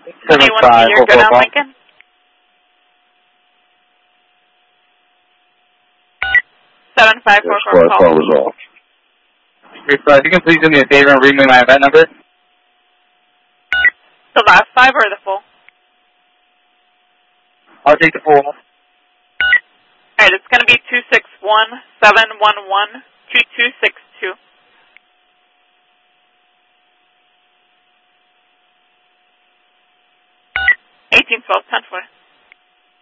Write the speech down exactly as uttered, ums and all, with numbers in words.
seven five you're good on Lincoln? seven five four four call. Resolved. If you can please do me a favor and read me my event number. The last five or the full? I'll take the full. All right, it's going to be two six one seven one one two two six two. eighteen twelve ten four.